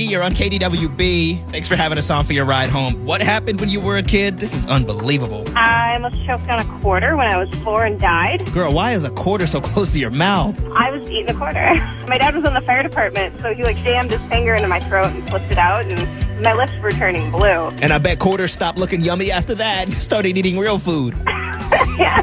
you're on KDWB. Thanks for having us on for your ride home. What happened when you were a kid? This is unbelievable. I almost choked on a quarter when I was 4 and died. Girl, why is a quarter so close to your mouth? I was eating a quarter. My dad was in the fire department, so he jammed his finger into my throat and flipped it out, and my lips were turning blue. And I bet quarters stopped looking yummy after that. You started eating real food. Yeah.